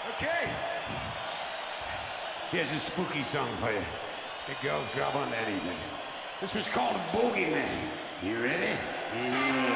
Okay. Here's a spooky song for you. The girls grab on anything. This was called Bogeyman. You ready? Yeah.